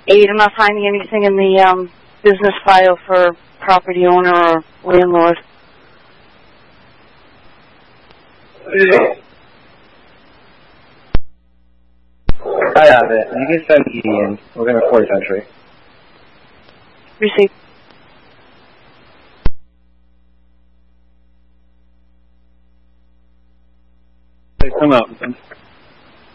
8, I'm not finding anything in the business file for property owner or landlord. I have it. You can send ED in. We're going to record his entry. Received. Come out.